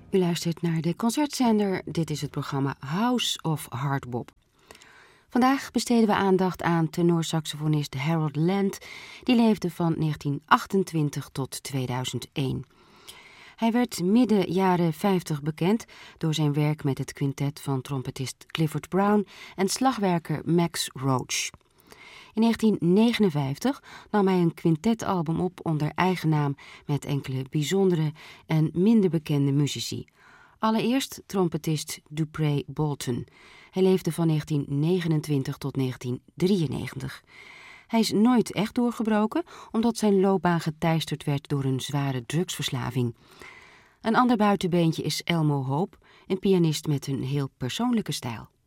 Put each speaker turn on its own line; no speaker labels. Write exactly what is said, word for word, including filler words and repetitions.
U luistert naar de concertzender. Dit is het programma House of Hardbop. Vandaag besteden we aandacht aan tenorsaxofonist Harold Land. Die leefde van negentien achtentwintig tot tweeduizend één. Hij werd midden jaren vijftig bekend door zijn werk met het quintet van trompetist Clifford Brown en slagwerker Max Roach. In negentien negenenvijftig nam hij een quintetalbum op onder eigen naam met enkele bijzondere en minder bekende muzici. Allereerst trompetist Dupree Bolton. Hij leefde van negentien negenentwintig tot negentien drieënnegentig. Hij is nooit echt doorgebroken, omdat zijn loopbaan geteisterd werd door een zware drugsverslaving. Een ander buitenbeentje is Elmo Hope, een pianist met een heel persoonlijke stijl.